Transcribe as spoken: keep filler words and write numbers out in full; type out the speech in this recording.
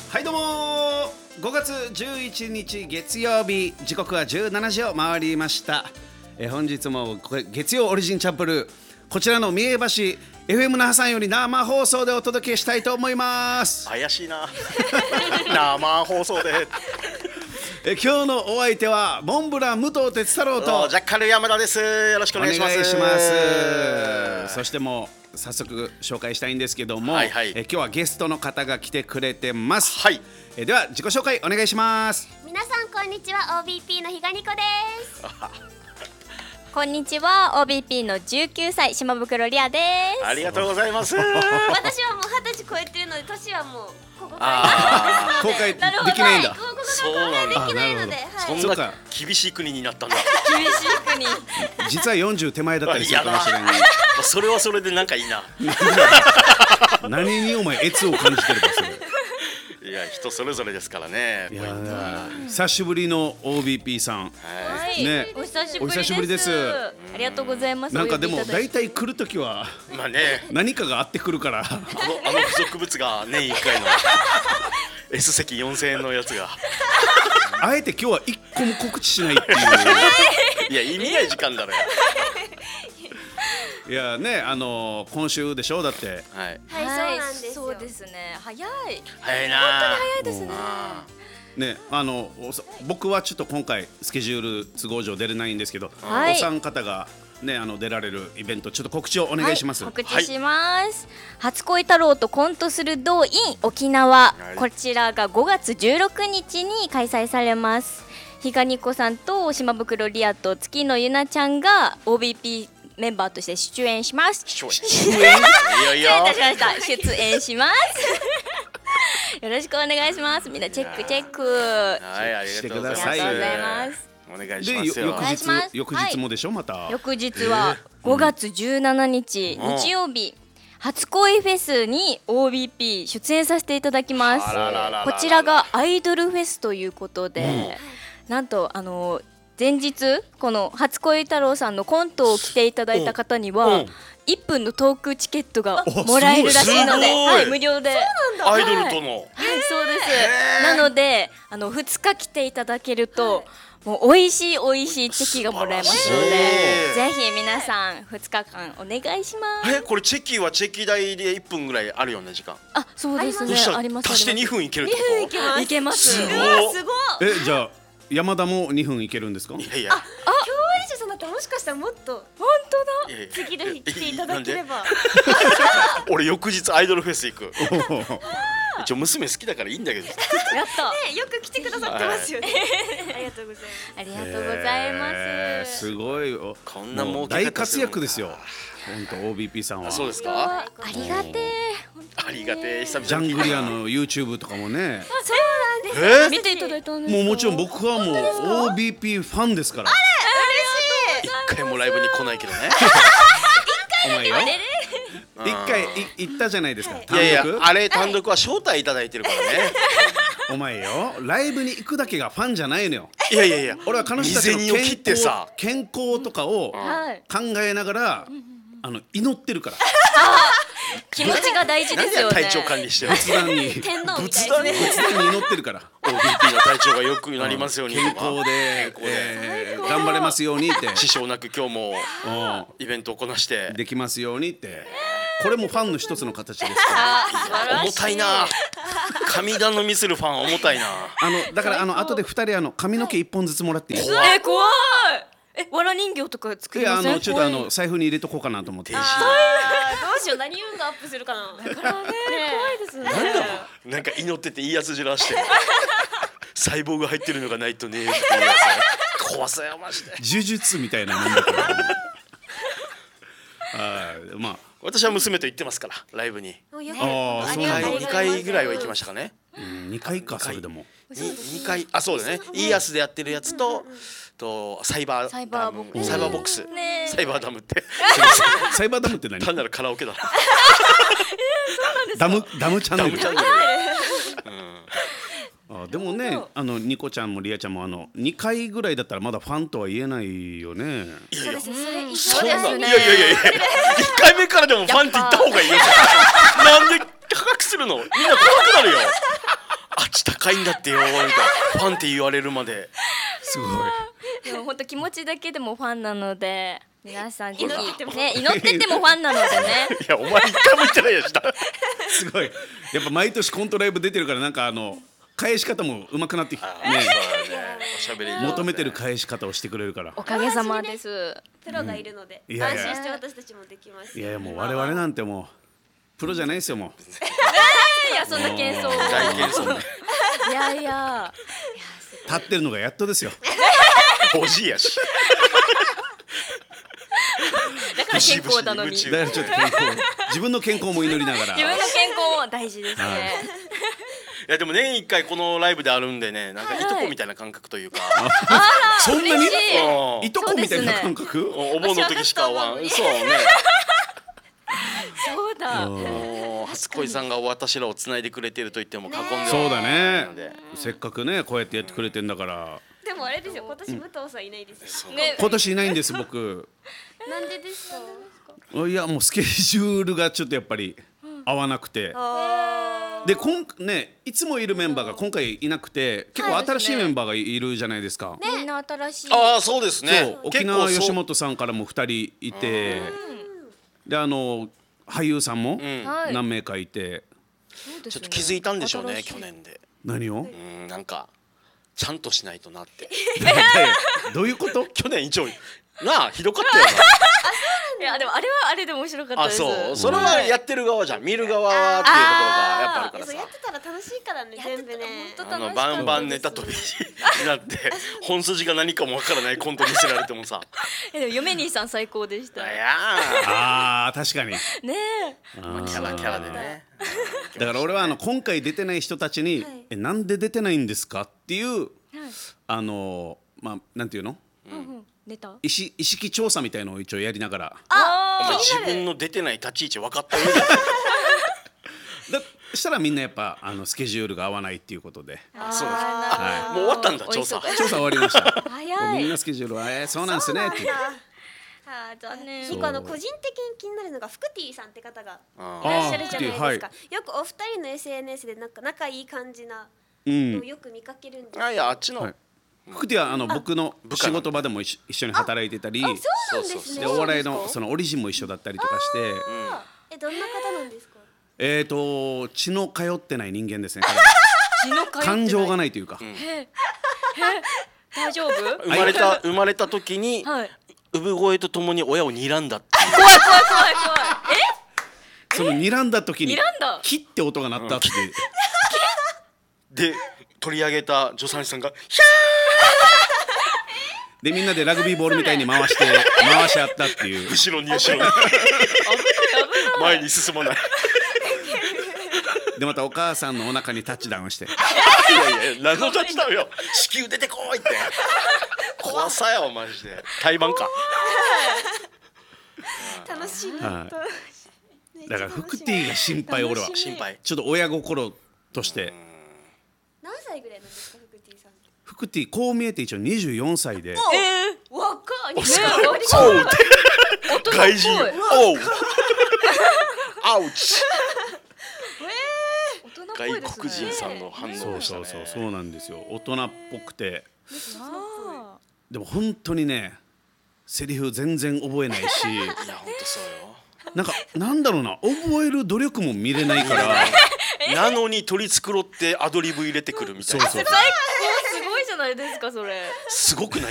はいどうもごがつじゅういちにち月曜日、時刻はじゅうしちじを回りました。え本日も月曜オリジンチャンプルー、こちらの三重橋 エフエム 那覇さんより生放送でお届けしたいと思います。 怪しいな生放送でえ今日のお相手はモンブラン武藤哲太郎とジャッカル山田です。よろしくお願いします。 お願いします。そしてもう早速紹介したいんですけども、はいはい、え今日はゲストの方が来てくれてます、はい、えでは自己紹介お願いします。 皆さんこんにちは、 オービーピー の比嘉ニコですこんにちは、 オービーピー のじゅうきゅうさい島袋リアです。 ありがとうございます私はもうはたち超えてるので、年はもうここから公開できないんだ。 ここから公開できないので、 そんな厳しい国になったんだ。 厳しい国実はよんじゅう手前だったりするかもしれない。 それはそれでなんかいいな何にお前越を感じてるかそれ。 いや人それぞれですからね。 いや久しぶりの オービーピー さん、 はい、 ね、 お久しぶりです。 お久しぶりです。 ありがとうございます。 なんかでも大体来るときはまあね、 何かがあってくるからあのあの付属物が年いっかいのS 席よんせんえんのやつがあえて今日はいっこも告知しないっていういや意味ない時間だろいやね、あのー、今週でしょだって。 はい、はい、そうなんですよ。 そうですね、早い早いな、 本当に早いですね。 ね、あの僕はちょっと今回スケジュール都合上出れないんですけど、 はい、 お三方がね、あの出られるイベント、ちょっと告知をお願いします。 はい、告知します、はい、初恋太郎とコントする道 in 沖縄、はい、こちらがごがつじゅうろくにちに開催されます。比嘉ニコさんと島袋リアと月野ゆなちゃんが オービーピー メンバーとして出演します。 出演いやいや失礼いたしました。出演しますよろしくお願いします。みんなチェックチェック、 はい、ありがとうございます。 ありがとうございます。 お願いしますよ。 で翌日翌日もでしょ、また翌日はごがつじゅうしちにち、うん、日曜日、初恋フェスに オービーピー 出演させていただきます。こちらがアイドルフェスということで、うん、なんとあの前日この初恋太郎さんのコントを着ていただいた方には、うん、いっぷんのトークチケットがもらえるらしいので、はい、無料で。 アイドルとの、 はい、はい、そうです。なのであのふつか来ていただけると、はい、もう美味しい美味しいチェキがもらえますので、ぜひ皆さんふつかかんお願いします。 え、これチェキはチェキ代でいっぷんぐらいあるよね、時間。 あ、そうですね、あります。 足してにふんいけるってこと？ にふんいけます。 すごい。 え、じゃあ山田もにふんいけるんですか？ いやいや、 あ、共演者さんだったらもしかしたらもっと。 本当だ。 次の日来ていただければ。 俺翌日アイドルフェス行く。一応娘好きだからいいんだけど。やったね、よく来てくださってますよね。ありがとうございます。 ありがとうございます。 すごい、 こんなもう大活躍ですよ。本当 オービーピー さんは。 そうですか。 ありがてえ。 ありがてえ。久々 ジャングリアの YouTube とかもね。 そうなんです。 見ていただいたんですか？ もうもちろん僕はもう オービーピー ファンですから。 あれ、 嬉しい。一回もライブに来ないけどね。 お前よ。一回行ったじゃないですか。 いやいや、あれ単独は招待いただいてるからね。 お前よ、ライブに行くだけがファンじゃないのよ。 いやいやいや、 俺は彼女たちの健康、健康とかを考えながらあの祈ってるから。 気持ちが大事ですよね。 体調管理してる。 仏壇に天皇みたい仏壇に仏壇に祈ってるから。 オービーピー の体調が良くなりますように。 健康でえー頑張れますようにって。 支障なく今日もイベントをこなしてできますようにって。これもファンの一つの形ですから。 重たいな。神頼みするファン重たいな。 あのだからあの後で二人あの髪の毛一本ずつもらっていい？ え、怖い。え、わら人形とか作りません？ いや、あのちょっとあの財布に入れとこうかなと思って。 どうしよう、何運がアップするかな。 だからね、怖いですね。 なんか祈ってていいやつじらして細胞が入ってるのがないとねっていうやつ。怖さやまして。 呪術みたいなもんだから。あ、まあ私は娘と行ってますからライブに。 ああ、そうになんだ。 にかいぐらいは行きましたかね。 にかいか、それでも。 にかい、あ、そうだね。いいやつでやってるやつと。とサイバーサイバーボックス、 サイバーボックス、サイバーダムって。 サイバーダムって何？ 単なるカラオケだ。 ダムダムチャンネル。 ダムチャンネル。 あ、でもね、あのニコちゃんもリアちゃんもあのにかいぐらいだったらまだファンとは言えないよね。 そうですね。 そんな、いやいやいやいや、いっかいめからでもファンって言った方がいいよ。なんで高くするの？みんな怖くなるよ。 チ高いんだってよみたいな、ファンって言われるまで。 すごい。 でも本当気持ちだけでもファンなので、皆さんぜ祈っててもひね、祈っててもファンなのでね。 いやお前一回も言ってないやしな。 すごい。やっぱ毎年コントライブ出てるから、なんかあの返し方も上手くなってきてね。 そうだね、おしゃべり上手求めてる返し方をしてくれるから。 おかげさまです。 プロがいるので、 うんいやいや安心して私たちもできます。 いやいやもう我々なんてもうプロじゃないですよもいや、そんな謙遜を。 大謙遜。 いやいや。 う。立ってるのがやっとですよ。 おじいやし。 だから健康なのに。 ブチ自分だからちょっと健康、自分の健康も祈りながら。 の健康は大事ですはいね。 いやでも年一回このライブであるんでね、なんかいとこみたいな感覚というか、 そんなに嬉しいうんいとこみたいな感覚？ おお盆の時しか会わん。そうね。 そうだ。 もう初恋さんが私らをつないでくれてると言っても過言ではないそうだねので。 せっかくねこうやってやってくれてんだから。 でもあれですよ、今年武藤さんいないですよ。 ね。 今年いないんです僕。 なんでですか？ いやもうスケジュールがちょっとやっぱり合わなくて。で今ねいつもいるメンバーが今回いなくて、結構新しいメンバーがいるじゃないですか。 みんな新しい。 ああそうですそねう。沖縄結構そう吉本さんからもふたりいて、であの俳優さんもはい何名かいて、 ちょっと気づいたんでしょうね新しい去年で。 何を？ うんなんかちゃんとしないとなって。 どういうこと？ 去年一応なあひどかったよな。 いやでもあれはあれで面白かったあです。 そうそれはやってる側じゃん、見る側はっていうところがやっぱあるからさそうやってたら楽しいからね、全部ね。 あのバンバンネタ飛びになって本筋が何かもわからないコント見せられてもさえでも嫁兄さん最高でした。 いねやあー確かに。 え。 ーキャラキャラでね。 だから俺はあの今回出てない人たちに、 はいえなんで出てないんですかっていうあのまあなんていうのうんうん。ネタ。 意識意識調査みたいのを一応やりながら。 お前自分の出てない立ち位置分かった上でだしたらみんなやっぱあのスケジュールが合わないっていうことでそうですはもう終わったんだ調査お忙しい調査終わりました。 早い。 みんなスケジュールはえーそうなんですねっていう。 あー残念。 一個あの個人的に気になるのがフクティさんって方があいらっしゃるじゃないですか。 はいよくお二人の エスエヌエス でなんか仲いい感じなうんのをよく見かけるんですよ。 あいやあっちの、 はい福手はあの僕の仕事場でも一緒一緒に働いてたり、 あ、そうなんですね。 でお笑いそうですかのそのオリジンも一緒だったりとかして、 え、どんな方なんですか？ えーと血の通ってない人間ですね。 血の通ってない感情がないというか、 大丈夫？ 生まれた生まれた時に、 はい。 産声とともに親を睨んだっていう怖い怖い怖い怖い。 その睨んだ時に睨んだキッて音が鳴ったっていう、 で取り上げた助産師さんがヒでみんなでラグビーボールみたいに回して回し合ったっていうャー後ろに後ろに前に進まないでまたお母さんのお腹にタッチダウンしていやいや何のタッチだよ子宮出てこいって怖さよマジで胎盤か楽しい。 はいだからフクティが心配俺は心配ちょっと親心として何歳ぐらいなんですか、フクティさんって？ フクティこう見えて一応にじゅうよんさいでえ若い。ね、 おう外人大人っおうアウチ大人っぽいですね。 外国人さんの反そう応でしたねそうそうそうなんですよ大人っぽくてあでも本当にねセリフ全然覚えないしいや本当そうよなんかなんだろうな覚える努力も見れないからなのに取り繕ってアドリブ入れてくるみたいなそうそうー最高すごいじゃないですかそれ。 すごくない